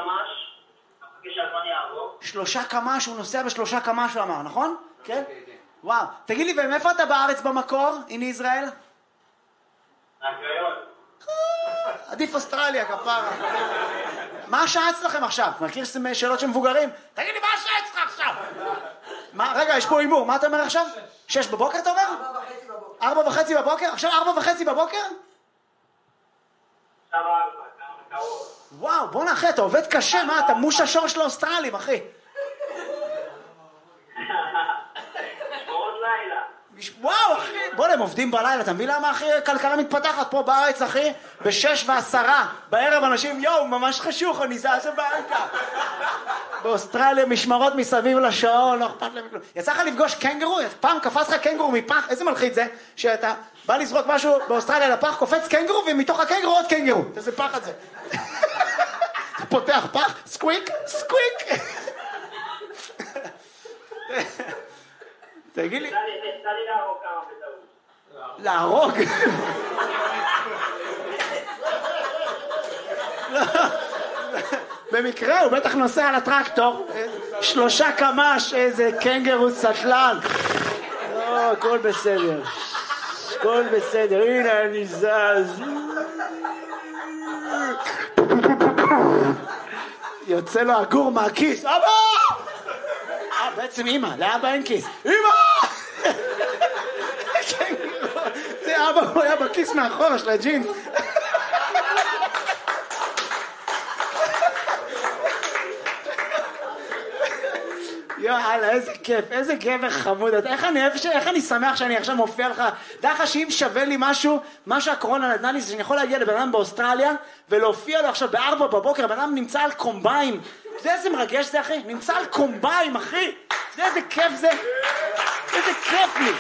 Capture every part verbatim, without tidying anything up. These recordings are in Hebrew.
קמ"ש, כשהזמן יעבור. שלושה קמ"ש, הוא נוסע בשלושה קמ"ש, הוא אמר, נכון? כן? וואו. תגיד לי, ומאיפה אתה בארץ במקור, הנה ישראל? מהקריות. עדיף אוסטרליה, כפרה. מה השעה אצלכם עכשיו? מכיר שאלות של מבוגרים? תגיד לי, מה השעה אצלך עכשיו? מה, רגע, יש פה אימור, מה אתה אומר עכשיו? שש בבוקר אתה אומר? ארבע וחצי בבוקר. ארבע וחצי בבוקר? עכשיו ארבע וחצי בבוקר? עכשיו ארבע, כמה קרוב. וואו, בוא נאחי, אתה עובד קשה, מה, אתה מוש השור של האוסטרלים, אחי. משמרות לילה. וואו, אחי, בוא, הם עובדים בלילה, אתה מבין למה, אחי, כלכלה מתפתחת פה בארץ, אחי, בשש ועשרה, בערב אנשים, יואו, ממש חשוך, אני זז הביתה. באוסטרליה, משמרות מסביב לשעון, לא אכפת להם כלום. יצא לך לפגוש קנגרו? פעם קפץ לך קנגרו מפח, איזה מלחיץ זה, שאתה בא לזרוק משהו באוסטרליה לפח, קופץ קנגרו, ומתוך הקנגרו עוד קנגרו. איזה פח את זה. אתה פותח פח, סקוויק, סקוויק. תגיד לי... תן לי להרוג כמה בטעות. להרוג? במקרה הוא בטח נוסע על הטרקטור, שלושה קמ"ש, איזה קנגרו סטלן. לא, הכל בסדר. הכל בסדר, הנה אני זז. יוצא לו הגור מהכיס. אבא! אה, בעצם אמא, לאבא אין כיס. אמא! זה אבא, הוא היה בכיס מאחורה של הג'ינס. יאללה, איזה כיף, איזה גבר חמוד. איך אני, איך אני שמח שאני עכשיו מופיע לך. דע לך שאם שווה לי משהו, מה שהקורונה נתנה לי, זה שאני יכול להגיע לבן אדם באוסטרליה ולהופיע לו עכשיו בארבע בבוקר, בן אדם נמצא על קומביים. אתה יודע איזה מרגש זה, אחי? נמצא על קומביים, אחי. אתה יודע איזה כיף זה? איזה כיף לי.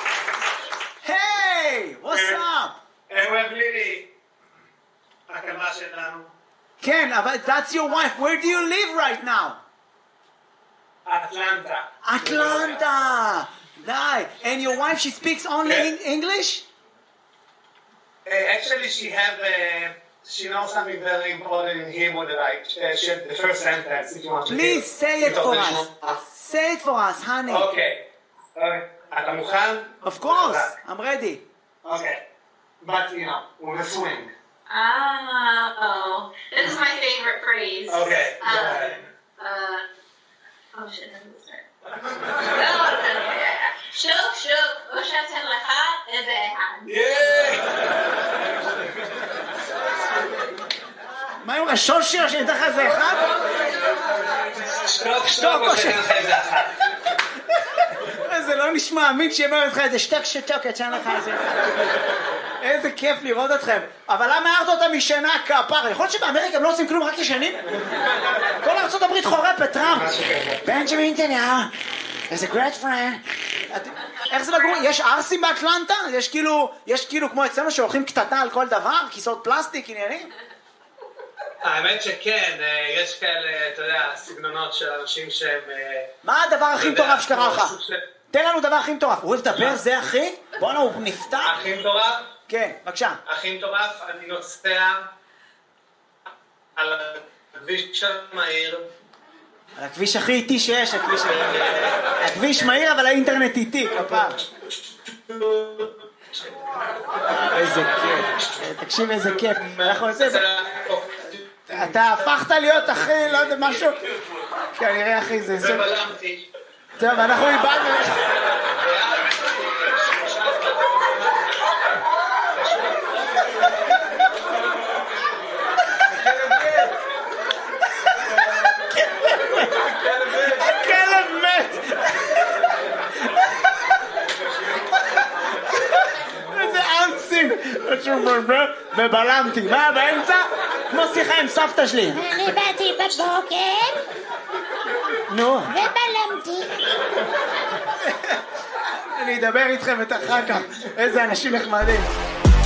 היי, what's up? אוהב לילי. הקמה שלנו. כן, אבל that's your wife. Where do you live right now? Atlanta. Atlanta. Nice. And your wife, she speaks only Yeah. in English? Uh, actually, she have uh, she knows something very important in Hebrew that I uh, she, the first sentence. If you want to Please hear. say it for us. us. Say it for us, honey. Okay. Okay. אתה מוכן? Of course. I'm ready. Okay. But you know, with a swing. Oh, this is my favorite phrase. Okay. Go Um, ahead. uh, oh shit, how does it start? Oh, okay. שוק שוק, או שאתן לך איזה אחד. מה עם השושי או שניתן לך איזה אחד? שטוק שטוק או או ש- שאתן לך איזה אחד. זה לא נשמע אמין שיאמר לך איזה שטק שטוק, יצא לך איזה אחד. איזה כיף לראות אתכם. אבל למה הערת אותה משנה כפר? יכול להיות שבאמריקה הם לא עושים כלום, רק ישנים? כל ארצות הברית חורפת, טראמפ. בנג'מין נתניהו, איזה great friend. את- איך זה לגור? יש ארסים באטלנטה? יש כאילו, יש כאילו כמו אצלנו שהולכים קטטה על כל דבר? כיסאות פלסטיק, עניינים? האמת שכן, אה, יש כאלה, אתה יודע, סגנונות של אנשים שהם... אה, מה הדבר הכי אתה יודע, מטורף שקרה כמו לך? סוג של- תן לנו דבר הכי מטורף. הוא אוהב לדבר, זה אחי? בואנה, הוא נפתח? הכי מטורף? כן, בבקשה. הכי מטורף, אני נוסע על הכביש המהיר. על הכביש הכי איטי שיש, הכביש... הכביש מהיר, אבל האינטרנט איטי, כפר. איזה כיף. תקשיב איזה כיף. אנחנו עושים... אתה הפכת להיות אחי, לא יודע, משהו... כנראה אחי, זה... זה- ובלמתי. טוב, אנחנו איבדנו... הכלב מת! איזה ארצים! ובלמתי. מה באמצע? כמו שיחה עם סבתא שלי. אני באתי בבוקר נו, ובלמתי. אני אדבר איתכם את אחר כך. איזה אנשים נחמדים.